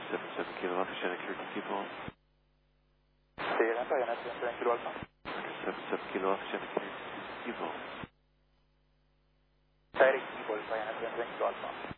77 Kilo Alpha, Shannon Clear to People. Sí, Atlanta, Diana 77 Kilo Alpha. 77 Kilo Alpha, Shannon Clear to People. Eric People, Diana 77 Kilo Alpha.